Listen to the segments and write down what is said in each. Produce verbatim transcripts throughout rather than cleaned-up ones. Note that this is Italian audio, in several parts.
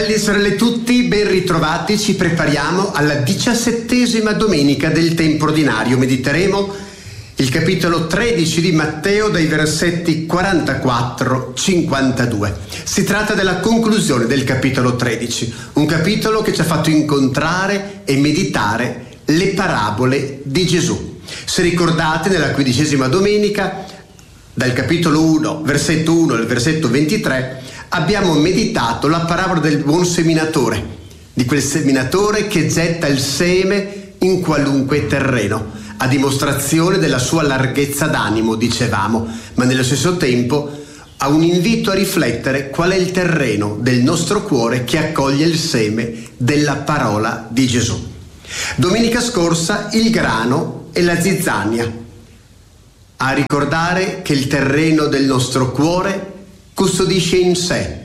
Fratelli e sorelle tutti, ben ritrovati. Ci prepariamo alla diciassettesima domenica del tempo ordinario. Mediteremo il capitolo tredici di Matteo dai versetti quarantaquattro cinquantadue. Si tratta della conclusione del capitolo tredici, un capitolo che ci ha fatto incontrare e meditare le parabole di Gesù. Se ricordate, nella quindicesima domenica, dal capitolo uno, versetto uno al versetto ventitré, abbiamo meditato la parabola del buon seminatore, di quel seminatore che getta il seme in qualunque terreno, a dimostrazione della sua larghezza d'animo, dicevamo, ma nello stesso tempo ha un invito a riflettere qual è il terreno del nostro cuore che accoglie il seme della parola di Gesù. Domenica scorsa il grano e la zizzania, a ricordare che il terreno del nostro cuore custodisce in sé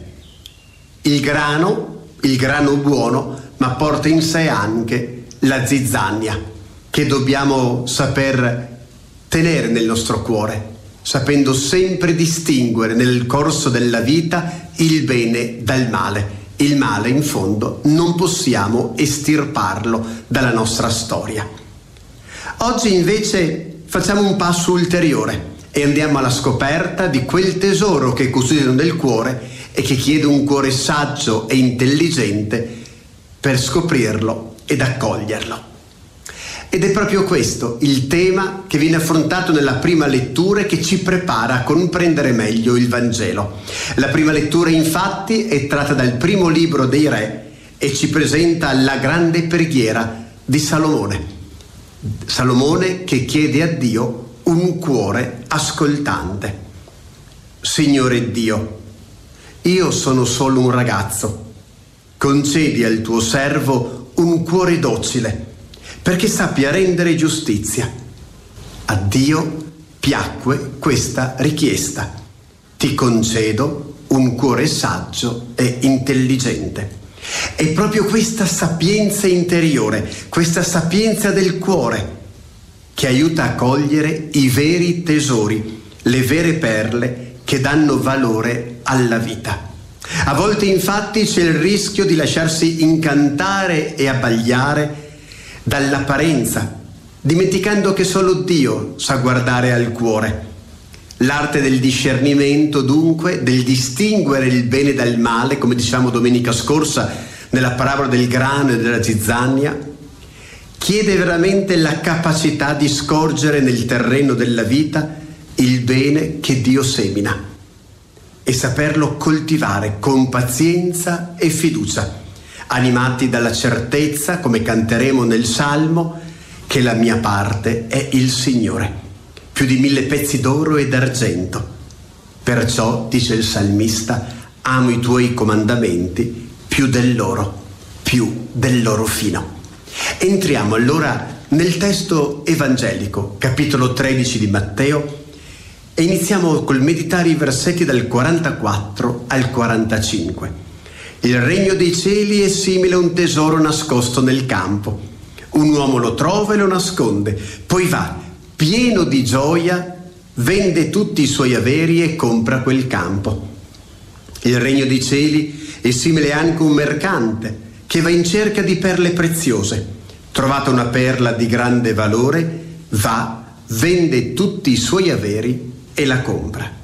il grano, il grano buono, ma porta in sé anche la zizzania, che dobbiamo saper tenere nel nostro cuore, sapendo sempre distinguere nel corso della vita il bene dal male. Il male, in fondo, non possiamo estirparlo dalla nostra storia. Oggi invece facciamo un passo ulteriore e andiamo alla scoperta di quel tesoro che è custodito nel cuore e che chiede un cuore saggio e intelligente per scoprirlo ed accoglierlo. Ed è proprio questo il tema che viene affrontato nella prima lettura e che ci prepara a comprendere meglio il Vangelo. La prima lettura, infatti, è tratta dal primo libro dei Re e ci presenta la grande preghiera di Salomone. Salomone che chiede a Dio un cuore ascoltante. Signore Dio, io sono solo un ragazzo. Concedi al tuo servo un cuore docile, perché sappia rendere giustizia. A Dio piacque questa richiesta. Ti concedo un cuore saggio e intelligente. È proprio questa sapienza interiore, questa sapienza del cuore, che aiuta a cogliere i veri tesori, le vere perle che danno valore alla vita. A volte infatti c'è il rischio di lasciarsi incantare e abbagliare dall'apparenza, dimenticando che solo Dio sa guardare al cuore. L'arte del discernimento, dunque, del distinguere il bene dal male, come diciamo domenica scorsa nella parabola del grano e della zizzania, chiede veramente la capacità di scorgere nel terreno della vita il bene che Dio semina e saperlo coltivare con pazienza e fiducia, animati dalla certezza, come canteremo nel Salmo, che la mia parte è il Signore, più di mille pezzi d'oro e d'argento. Perciò, dice il salmista, amo i tuoi comandamenti più dell'oro, più dell'oro fino. Entriamo allora nel testo evangelico, capitolo tredici di Matteo, e iniziamo col meditare i versetti dal quarantaquattro al quarantacinque. Il regno dei cieli è simile a un tesoro nascosto nel campo. Un uomo lo trova e lo nasconde, poi va, pieno di gioia, vende tutti i suoi averi e compra quel campo. Il regno dei cieli è simile anche a un mercante che va in cerca di perle preziose. Trovata una perla di grande valore, va, vende tutti i suoi averi e la compra.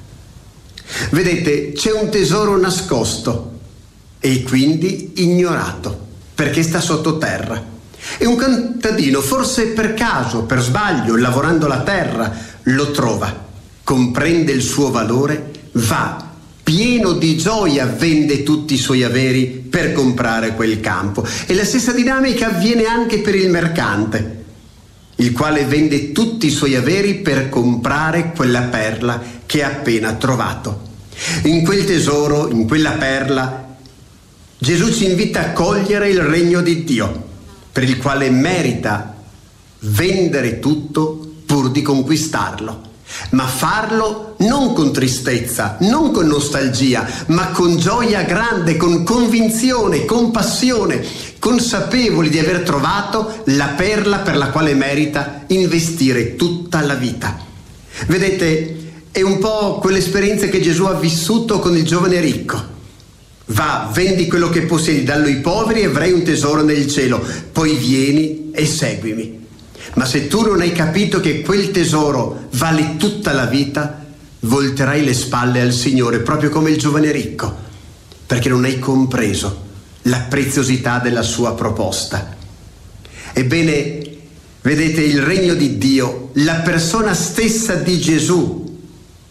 Vedete, c'è un tesoro nascosto e quindi ignorato, perché sta sottoterra. E un contadino, forse per caso, per sbaglio, lavorando la terra, lo trova, comprende il suo valore, va, pieno di gioia, vende tutti i suoi averi per comprare quel campo. E la stessa dinamica avviene anche per il mercante, il quale vende tutti i suoi averi per comprare quella perla che ha appena trovato. In quel tesoro, in quella perla, Gesù ci invita a cogliere il regno di Dio, per il quale merita vendere tutto pur di conquistarlo, ma farlo non con tristezza, non con nostalgia, ma con gioia grande, con convinzione, con passione, consapevoli di aver trovato la perla per la quale merita investire tutta la vita. Vedete, è un po' quell'esperienza che Gesù ha vissuto con il giovane ricco. Va, vendi quello che possiedi, dallo ai poveri e avrai un tesoro nel cielo, poi vieni e seguimi. Ma se tu non hai capito che quel tesoro vale tutta la vita, volterai le spalle al Signore, proprio come il giovane ricco, perché non hai compreso la preziosità della sua proposta. Ebbene, vedete, il regno di Dio, la persona stessa di Gesù,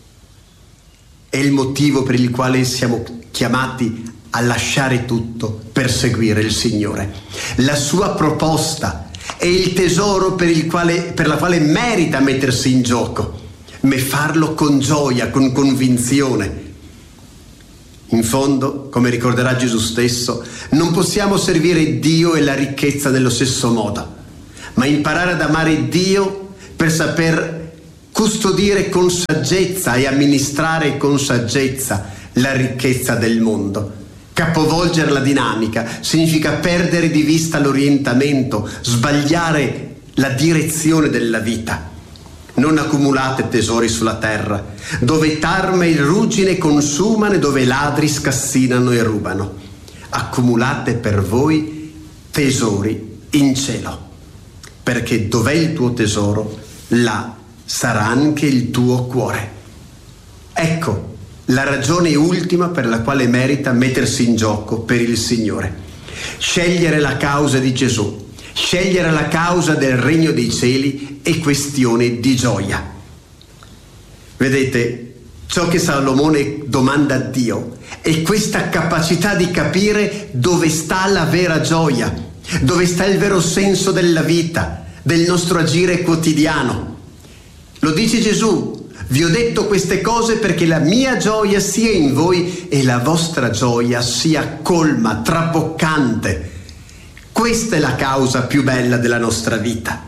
è il motivo per il quale siamo chiamati a lasciare tutto per seguire il Signore. La sua proposta è il tesoro per il quale, per la quale merita mettersi in gioco, ma farlo con gioia, con convinzione. In fondo, come ricorderà Gesù stesso, non possiamo servire Dio e la ricchezza nello stesso modo, ma imparare ad amare Dio per saper custodire con saggezza e amministrare con saggezza la ricchezza del mondo. Capovolgere la dinamica significa perdere di vista l'orientamento, sbagliare la direzione della vita. Non accumulate tesori sulla terra, dove tarme e ruggine consumano e dove ladri scassinano e rubano. Accumulate per voi tesori in cielo, perché dov'è il tuo tesoro, là sarà anche il tuo cuore. Ecco la ragione ultima per la quale merita mettersi in gioco per il Signore. Scegliere la causa di Gesù, scegliere la causa del regno dei cieli è questione di gioia. Vedete, ciò che Salomone domanda a Dio è questa capacità di capire dove sta la vera gioia, dove sta il vero senso della vita, del nostro agire quotidiano. Lo dice Gesù: vi ho detto queste cose perché la mia gioia sia in voi e la vostra gioia sia colma, traboccante. Questa è la causa più bella della nostra vita.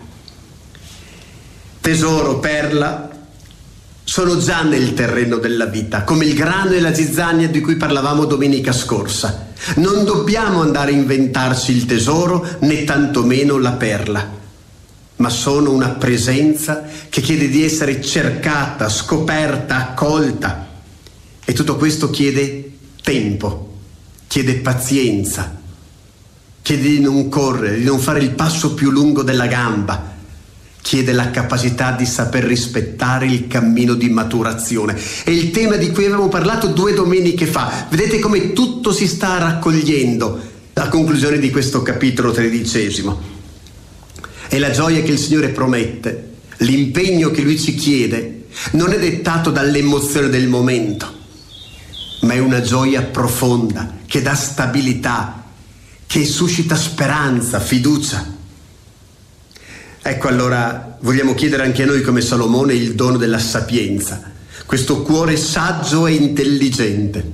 Tesoro, perla, sono già nel terreno della vita, come il grano e la zizzania di cui parlavamo domenica scorsa. Non dobbiamo andare a inventarci il tesoro, né tantomeno la perla, ma sono una presenza che chiede di essere cercata, scoperta, accolta. E tutto questo chiede tempo, chiede pazienza, chiede di non correre, di non fare il passo più lungo della gamba, chiede la capacità di saper rispettare il cammino di maturazione. È il tema di cui avevamo parlato due domeniche fa. Vedete come tutto si sta raccogliendo a conclusione di questo capitolo tredicesimo. E la gioia che il Signore promette, l'impegno che Lui ci chiede, non è dettato dall'emozione del momento, ma è una gioia profonda, che dà stabilità, che suscita speranza, fiducia. Ecco, allora vogliamo chiedere anche a noi, come Salomone, il dono della sapienza, questo cuore saggio e intelligente,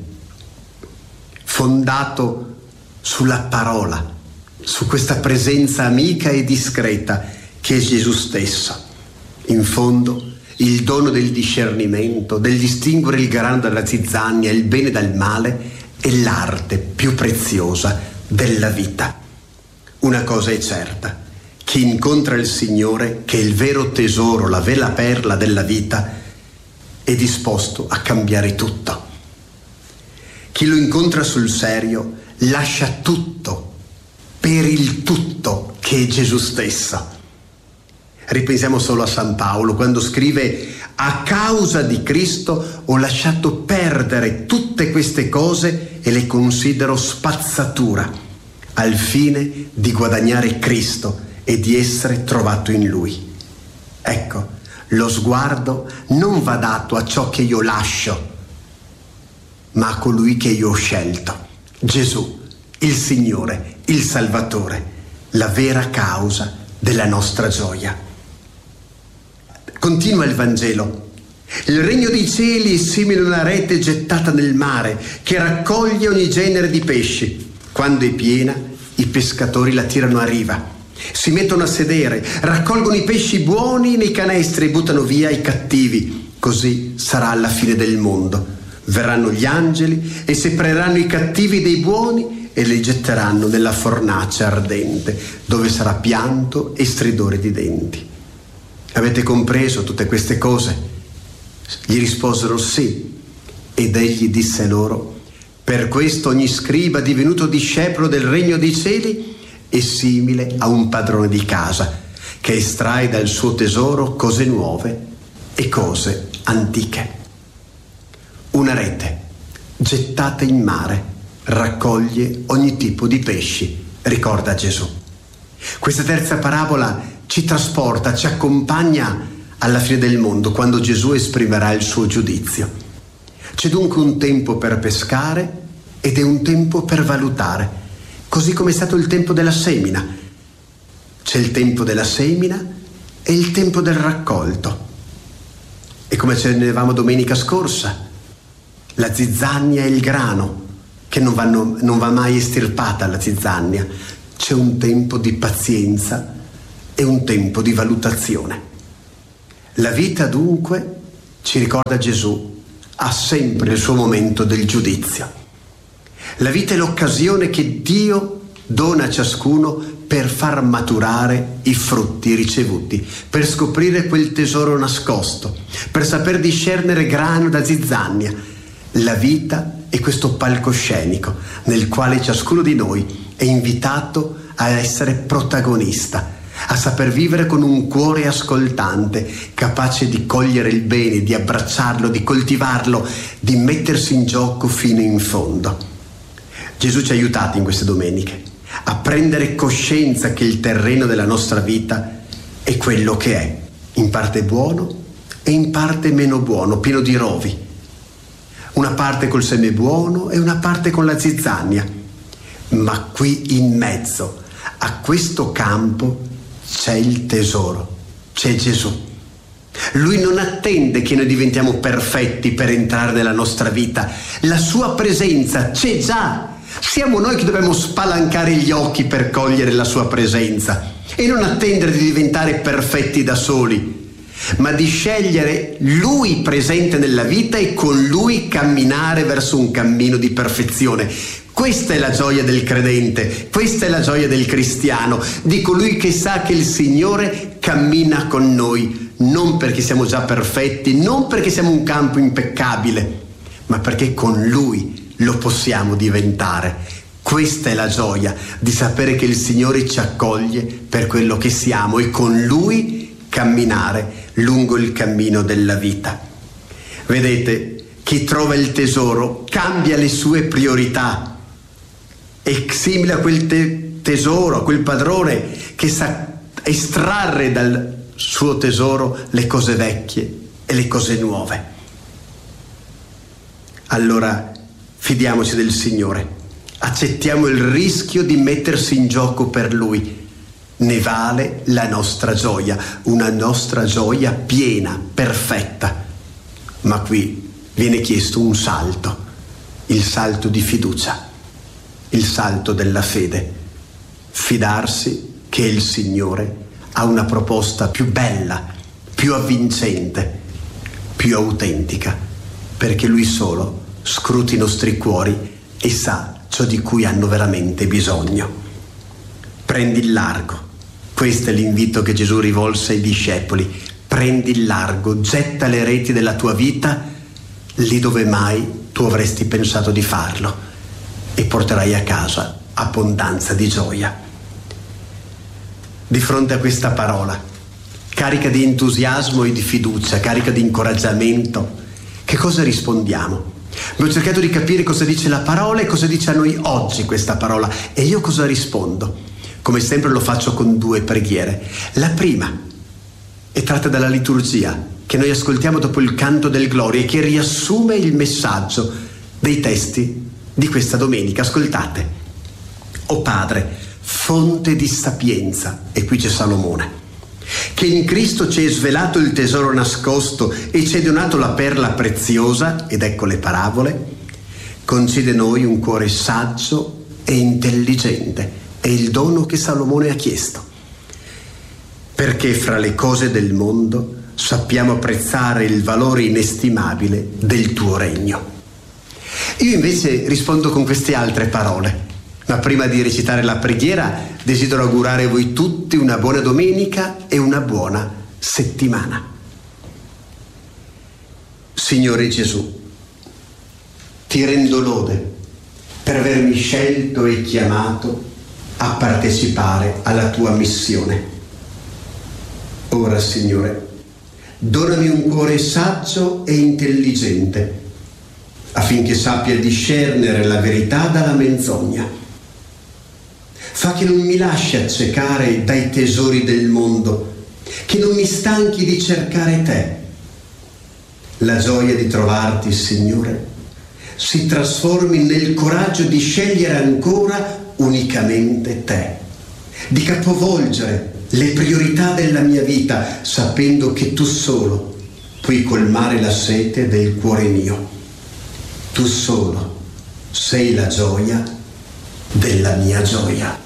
fondato sulla parola, su questa presenza amica e discreta che è Gesù stesso. In fondo, il dono del discernimento, del distinguere il grano dalla zizzania, il bene dal male, è l'arte più preziosa della vita. Una cosa è certa: chi incontra il Signore, che è il vero tesoro, la vera perla della vita, è disposto a cambiare tutto. Chi lo incontra sul serio lascia tutto per il tutto che è Gesù stesso. Ripensiamo solo a San Paolo quando scrive: a causa di Cristo ho lasciato perdere tutte queste cose e le considero spazzatura, al fine di guadagnare Cristo e di essere trovato in Lui. Ecco, lo sguardo non va dato a ciò che io lascio, ma a colui che io ho scelto, Gesù, il Signore, il Salvatore, la vera causa della nostra gioia. Continua il Vangelo: il regno dei cieli è simile a una rete gettata nel mare che raccoglie ogni genere di pesci. Quando è piena, i pescatori la tirano a riva, si mettono a sedere, raccolgono i pesci buoni nei canestri e buttano via i cattivi. Così sarà alla fine del mondo. Verranno gli angeli e separeranno i cattivi dei buoni e li getteranno nella fornace ardente, dove sarà pianto e stridore di denti. Avete compreso tutte queste cose? Gli risposero sì, ed egli disse loro: Per questo ogni scriba divenuto discepolo del regno dei cieli è simile a un padrone di casa che estrae dal suo tesoro cose nuove e cose antiche. Una rete gettata in mare raccoglie ogni tipo di pesci, ricorda Gesù. Questa terza parabola ci trasporta, ci accompagna alla fine del mondo, quando Gesù esprimerà il suo giudizio. C'è dunque un tempo per pescare ed è un tempo per valutare, così come è stato il tempo della semina. C'è il tempo della semina e il tempo del raccolto. E come accennavamo domenica scorsa, la zizzania e il grano, che non, vanno, non va mai estirpata la zizzania. C'è un tempo di pazienza e un tempo di valutazione. La vita dunque, ci ricorda Gesù, ha sempre il suo momento del giudizio. La vita è l'occasione che Dio dona a ciascuno per far maturare i frutti ricevuti, per scoprire quel tesoro nascosto, per saper discernere grano da zizzania. La vita è questo palcoscenico nel quale ciascuno di noi è invitato a essere protagonista, a saper vivere con un cuore ascoltante, capace di cogliere il bene, di abbracciarlo, di coltivarlo, di mettersi in gioco fino in fondo. Gesù ci ha aiutati in queste domeniche a prendere coscienza che il terreno della nostra vita è quello che è, in parte buono e in parte meno buono, pieno di rovi. Una parte col seme buono e una parte con la zizzania. Ma qui in mezzo a questo campo c'è il tesoro, c'è Gesù. Lui non attende che noi diventiamo perfetti per entrare nella nostra vita. La sua presenza c'è già. Siamo noi che dobbiamo spalancare gli occhi per cogliere la sua presenza e non attendere di diventare perfetti da soli, ma di scegliere Lui presente nella vita e con Lui camminare verso un cammino di perfezione. Questa è la gioia del credente, questa è la gioia del cristiano, di colui che sa che il Signore cammina con noi, non perché siamo già perfetti, non perché siamo un campo impeccabile, ma perché con Lui lo possiamo diventare. Questa è la gioia di sapere che il Signore ci accoglie per quello che siamo e con Lui camminare lungo il cammino della vita. Vedete, chi trova il tesoro cambia le sue priorità. È simile a quel te- tesoro, a quel padrone che sa estrarre dal suo tesoro le cose vecchie e le cose nuove. Allora fidiamoci del Signore, accettiamo il rischio di mettersi in gioco per Lui. Ne vale la nostra gioia, una nostra gioia piena, perfetta. Ma qui viene chiesto un salto, il salto di fiducia, il salto della fede, fidarsi che il Signore ha una proposta più bella, più avvincente, più autentica, perché Lui solo scruta i nostri cuori e sa ciò di cui hanno veramente bisogno. Prendi il largo, questo è l'invito che Gesù rivolse ai discepoli: prendi il largo, getta le reti della tua vita lì dove mai tu avresti pensato di farlo, e porterai a casa abbondanza di gioia. Di fronte a questa parola, carica di entusiasmo e di fiducia, carica di incoraggiamento, che cosa rispondiamo? Abbiamo cercato di capire cosa dice la parola e cosa dice a noi oggi questa parola, e io cosa rispondo? Come sempre lo faccio con due preghiere. La prima è tratta dalla liturgia che noi ascoltiamo dopo il canto del Gloria e che riassume il messaggio dei testi di questa domenica. Ascoltate: o Padre, fonte di sapienza, e qui c'è Salomone, che in Cristo ci è svelato il tesoro nascosto e ci è donato la perla preziosa, ed ecco le parabole, concede noi un cuore saggio e intelligente, è il dono che Salomone ha chiesto, perché fra le cose del mondo sappiamo apprezzare il valore inestimabile del tuo regno. Io invece rispondo con queste altre parole, ma prima di recitare la preghiera desidero augurare a voi tutti una buona domenica e una buona settimana. Signore Gesù, ti rendo lode per avermi scelto e chiamato a partecipare alla tua missione. Ora, Signore, donami un cuore saggio e intelligente, affinché sappia discernere la verità dalla menzogna. Fa che non mi lasci accecare dai tesori del mondo, che non mi stanchi di cercare te. La gioia di trovarti, Signore, si trasformi nel coraggio di scegliere ancora unicamente te, di capovolgere le priorità della mia vita, sapendo che tu solo puoi colmare la sete del cuore mio. Tu solo sei la gioia della mia gioia.